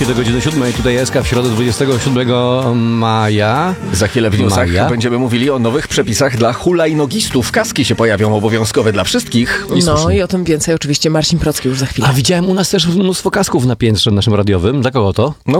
minutki do godziny 7. Tutaj SK w środę 27 maja. Za chwilę w newsach będziemy mówili o nowych przepisach dla hulajnogistów. Kaski się pojawią obowiązkowe dla wszystkich. I o tym więcej oczywiście Marcin Procki już za chwilę. A widziałem u nas też mnóstwo kasków na piętrze naszym radiowym. Dla kogo to? No